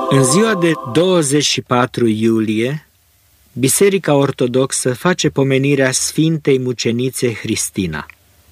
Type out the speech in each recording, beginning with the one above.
În ziua de 24 iulie, Biserica Ortodoxă face pomenirea Sfintei Mucenițe Hristina.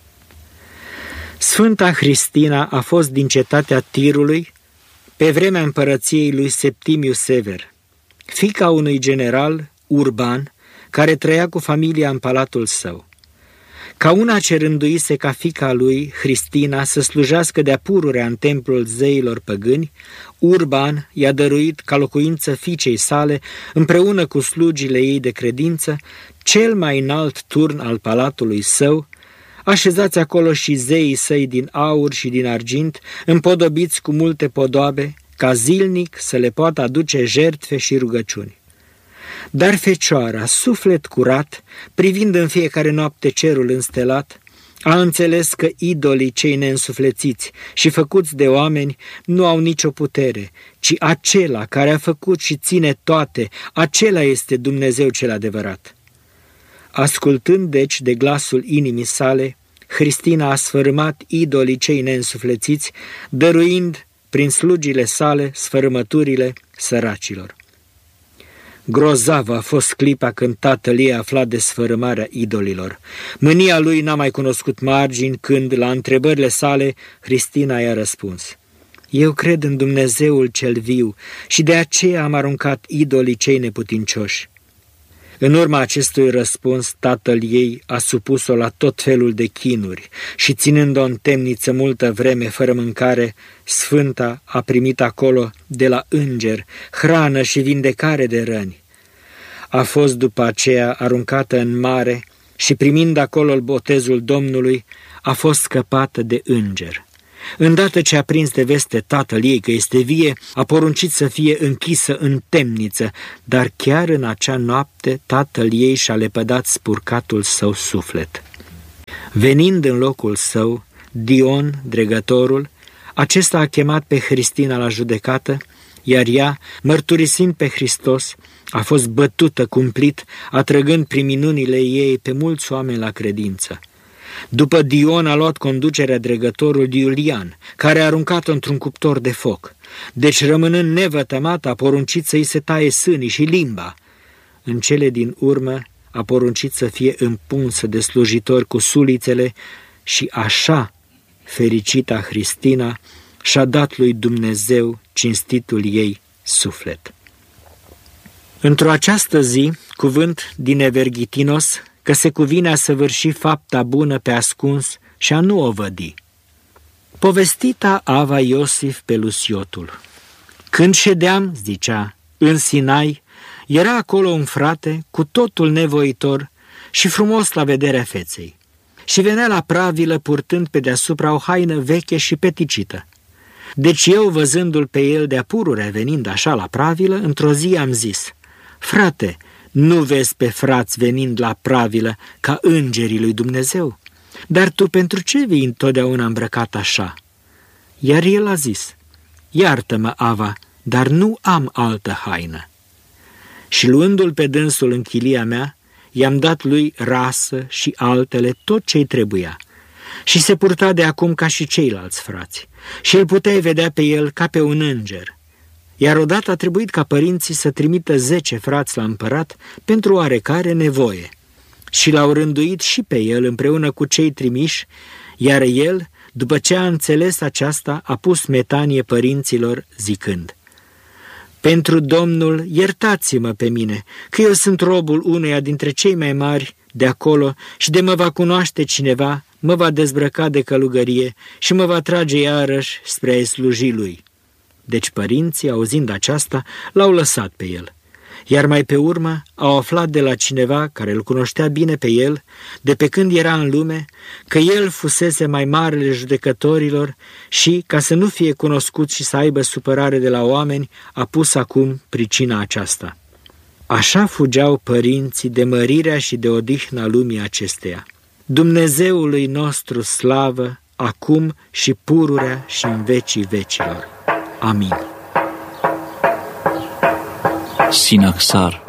Sfânta Hristina a fost din cetatea Tirului pe vremea împărăției lui Septimiu Sever, fiica unui general urban care trăia cu familia în palatul său. Ca una ce rânduise ca fiica lui, Hristina, să slujească de-a pururea în templul zeilor păgâni, Urban i-a dăruit ca locuință fiicei sale, împreună cu slugile ei de credință, cel mai înalt turn al palatului său, așezați acolo și zeii săi din aur și din argint, împodobiți cu multe podoabe, ca zilnic să le poată aduce jertfe și rugăciuni. Dar fecioara, suflet curat, privind în fiecare noapte cerul înstelat, a înțeles că idolii cei neînsuflețiți și făcuți de oameni nu au nicio putere, ci acela care a făcut și ține toate, acela este Dumnezeu cel adevărat. Ascultând deci de glasul inimii sale, Hristina a sfărâmat idolii cei neînsuflețiți, dăruind prin slugile sale sfărâmăturile săracilor. Grozavă a fost clipa când tatăl ei a aflat de sfărâmarea idolilor. Mânia lui n-a mai cunoscut margini când, la întrebările sale, Hristina i-a răspuns: Eu cred în Dumnezeul cel viu și de aceea am aruncat idolii cei neputincioși. În urma acestui răspuns, tatăl ei a supus-o la tot felul de chinuri și, ținând-o în temniță multă vreme fără mâncare, Sfânta a primit acolo de la înger hrană și vindecare de răni. A fost după aceea aruncată în mare și, primind acolo botezul Domnului, a fost scăpată de înger. Îndată ce a prins de veste tatăl ei că este vie, a poruncit să fie închisă în temniță, dar chiar în acea noapte tatăl ei și-a lepădat spurcatul său suflet. Venind în locul său, Dion, dregătorul, acesta a chemat pe Hristina la judecată, iar ea, mărturisind pe Hristos, a fost bătută cumplit, atrăgând prin minunile ei pe mulți oameni la credință. După Dion a luat conducerea dregătorul Iulian, care a aruncat-o într-un cuptor de foc. Deci, rămânând nevătămat, a poruncit să-i se taie sânii și limba. În cele din urmă a poruncit să fie împunsă de slujitori cu sulițele și așa fericita Hristina și-a dat lui Dumnezeu cinstitul ei suflet. Într-o această zi, cuvânt din Everghitinos, că se cuvine a săvârși fapta bună pe ascuns și a nu o vădi. Povestita Ava Iosif pe Lusiotul. Când ședeam, zicea, în Sinai, era acolo un frate cu totul nevoitor și frumos la vederea feței. Și venea la pravilă purtând pe deasupra o haină veche și peticită. Deci eu, văzându-l pe el de-a pururea venind așa la pravilă, într-o zi am zis: Frate, nu vezi pe frați venind la pravilă ca îngerii lui Dumnezeu? Dar tu pentru ce vii întotdeauna îmbrăcat așa? Iar el a zis: Iartă-mă, Ava, dar nu am altă haină. Și luându-l pe dânsul în chilia mea, i-am dat lui rasă și altele tot ce-i trebuia. Și se purta de acum ca și ceilalți frați. Și îl puteai vedea pe el ca pe un înger. Iar odată a trebuit ca părinții să trimită 10 frați la împărat pentru oarecare nevoie. Și l-au rânduit și pe el împreună cu cei trimiși, iar el, după ce a înțeles aceasta, a pus metanie părinților, zicând: Pentru Domnul, iertați-mă pe mine, că eu sunt robul uneia dintre cei mai mari de acolo și de mă va cunoaște cineva, mă va dezbrăca de călugărie și mă va trage iarăși spre a-i sluji lui. Deci părinții, auzind aceasta, l-au lăsat pe el. Iar mai pe urmă au aflat de la cineva care îl cunoștea bine pe el, de pe când era în lume, că el fusese mai marele judecătorilor și, ca să nu fie cunoscut și să aibă supărare de la oameni, a pus acum pricina aceasta. Așa fugeau părinții de mărirea și de odihna lumii acesteia. Dumnezeului nostru slavă, acum și pururea și în vecii vecilor. Amin. Sinaxar.